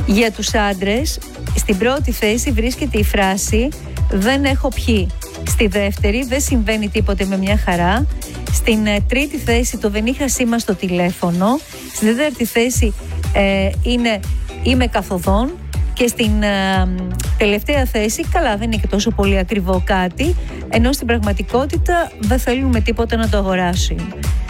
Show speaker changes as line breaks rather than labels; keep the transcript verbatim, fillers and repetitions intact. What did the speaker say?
Για τους άντρες, στην πρώτη θέση βρίσκεται η φράση «Δεν έχω πιει». Στη δεύτερη, «Δεν συμβαίνει τίποτε, με μια χαρά». Στην ε, τρίτη θέση, το «Δεν είχα σήμα στο τηλέφωνο». Στη τέταρτη θέση ε, είναι «Είμαι καθοδόν». Και στην ε, τελευταία θέση, καλά, δεν είναι και τόσο πολύ ακριβό κάτι, ενώ στην πραγματικότητα δεν θέλουν με τίποτα να το αγοράσουν.